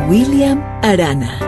William Arana.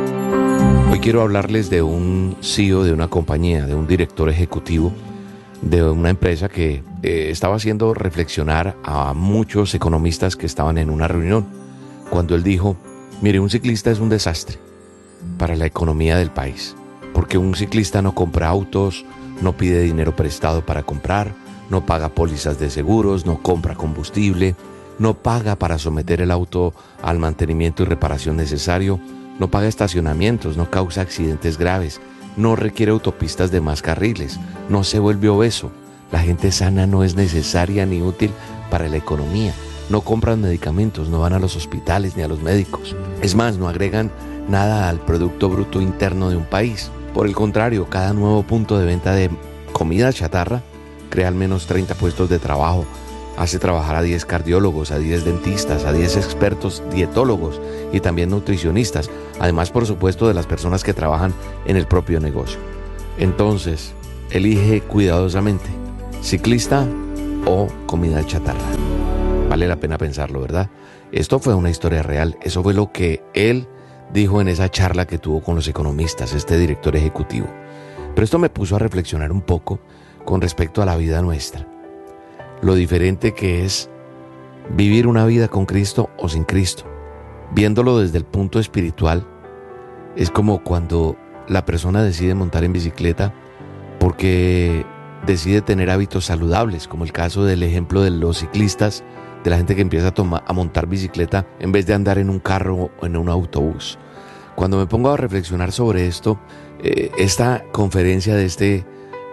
Hoy quiero hablarles de un CEO de una compañía, de un director ejecutivo de una empresa que estaba haciendo reflexionar a muchos economistas que estaban en una reunión, cuando él dijo: mire, un ciclista es un desastre para la economía del país, porque un ciclista no compra autos, no pide dinero prestado para comprar, no paga pólizas de seguros, no compra combustible, no paga para someter el auto al mantenimiento y reparación necesario, no paga estacionamientos, no causa accidentes graves, no requiere autopistas de más carriles, no se vuelve obeso. La gente sana no es necesaria ni útil para la economía. No compran medicamentos, no van a los hospitales ni a los médicos. Es más, no agregan nada al Producto Bruto Interno de un país. Por el contrario, cada nuevo punto de venta de comida chatarra crea al menos 30 puestos de trabajo, hace trabajar a 10 cardiólogos, a 10 dentistas, a 10 expertos dietólogos y también nutricionistas, además, por supuesto, de las personas que trabajan en el propio negocio. Entonces, elige cuidadosamente, ciclista o comida chatarra. Vale la pena pensarlo, ¿verdad? Esto fue una historia real, eso fue lo que él dijo en esa charla que tuvo con los economistas, este director ejecutivo. Pero esto me puso a reflexionar un poco con respecto a la vida nuestra. Lo diferente que es vivir una vida con Cristo o sin Cristo. Viéndolo desde el punto espiritual, es como cuando la persona decide montar en bicicleta porque decide tener hábitos saludables, como el caso del ejemplo de los ciclistas, de la gente que empieza a montar bicicleta en vez de andar en un carro o en un autobús. Cuando me pongo a reflexionar sobre esto, esta conferencia de este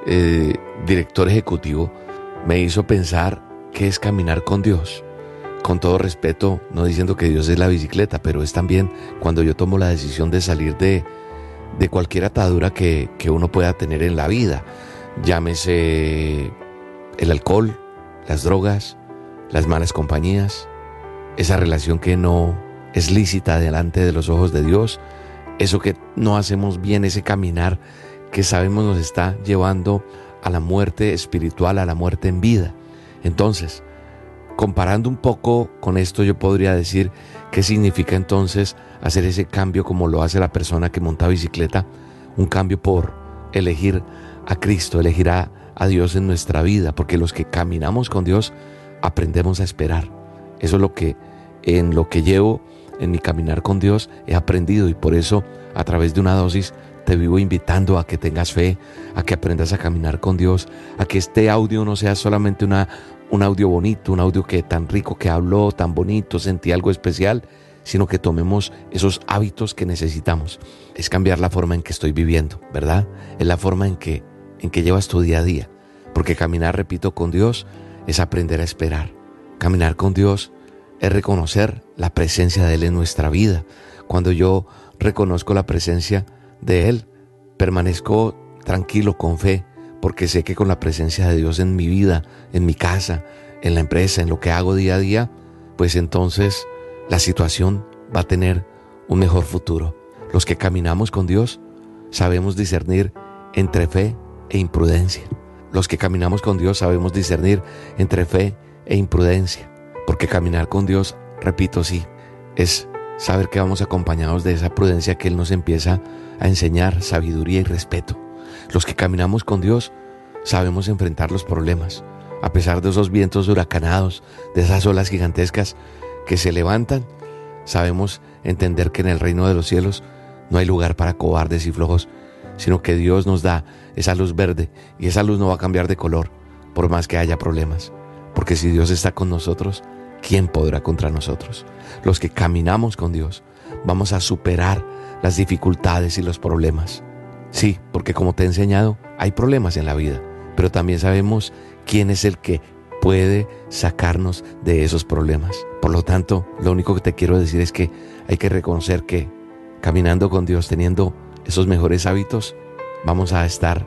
director ejecutivo me hizo pensar qué es caminar con Dios. Con todo respeto, no diciendo que Dios es la bicicleta, pero es también cuando yo tomo la decisión de salir de cualquier atadura que uno pueda tener en la vida. Llámese el alcohol, las drogas, las malas compañías, esa relación que no es lícita delante de los ojos de Dios, eso que no hacemos bien, ese caminar que sabemos nos está llevando a la muerte espiritual, a la muerte en vida. Entonces, comparando un poco con esto, yo podría decir qué significa entonces hacer ese cambio como lo hace la persona que monta bicicleta, un cambio por elegir a Cristo, elegir a Dios en nuestra vida, porque los que caminamos con Dios aprendemos a esperar. Eso es lo que llevo en mi caminar con Dios he aprendido, y por eso a través de una dosis te vivo invitando a que tengas fe, a que aprendas a caminar con Dios, a que este audio no sea solamente un audio bonito, un audio que tan rico que habló, tan bonito, sentí algo especial, sino que tomemos esos hábitos que necesitamos. Es cambiar la forma en que estoy viviendo, ¿verdad? Es la forma en que llevas tu día a día. Porque caminar, repito, con Dios es aprender a esperar. Caminar con Dios es reconocer la presencia de Él en nuestra vida. Cuando yo reconozco la presencia de Él, permanezco tranquilo, con fe, porque sé que con la presencia de Dios en mi vida, en mi casa, en la empresa, en lo que hago día a día, pues entonces la situación va a tener un mejor futuro. Los que caminamos con Dios sabemos discernir entre fe e imprudencia. Los que caminamos con Dios sabemos discernir entre fe e imprudencia, porque caminar con Dios, repito, sí, es saber que vamos acompañados de esa prudencia que Él nos empieza a enseñar, sabiduría y respeto. Los que caminamos con Dios sabemos enfrentar los problemas, a pesar de esos vientos huracanados, de esas olas gigantescas que se levantan. Sabemos entender que en el reino de los cielos no hay lugar para cobardes y flojos, sino que Dios nos da esa luz verde, y esa luz no va a cambiar de color por más que haya problemas, porque si Dios está con nosotros, ¿quién podrá contra nosotros? Los que caminamos con Dios vamos a superar las dificultades y los problemas. Sí, porque como te he enseñado, hay problemas en la vida, pero también sabemos quién es el que puede sacarnos de esos problemas. Por lo tanto, lo único que te quiero decir es que hay que reconocer que caminando con Dios, teniendo esos mejores hábitos, vamos a estar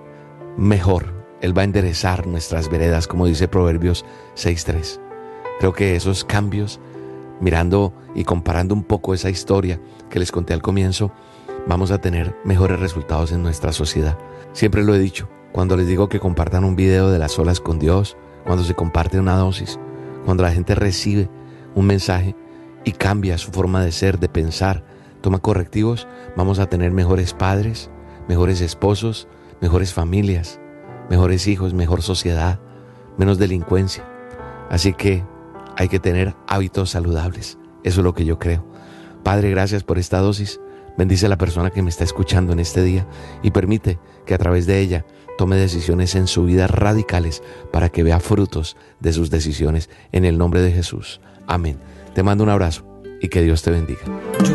mejor. Él va a enderezar nuestras veredas, como dice Proverbios 6:3. Creo que esos cambios, mirando y comparando un poco esa historia que les conté al comienzo, vamos a tener mejores resultados en nuestra sociedad. Siempre lo he dicho, cuando les digo que compartan un video de las olas con Dios, cuando se comparte una dosis, cuando la gente recibe un mensaje y cambia su forma de ser, de pensar, toma correctivos, vamos a tener mejores padres, mejores esposos, mejores familias, mejores hijos, mejor sociedad, menos delincuencia. Así que hay que tener hábitos saludables. Eso es lo que yo creo. Padre, gracias por esta dosis. Bendice a la persona que me está escuchando en este día y permite que a través de ella tome decisiones en su vida radicales para que vea frutos de sus decisiones en el nombre de Jesús. Amén. Te mando un abrazo y que Dios te bendiga.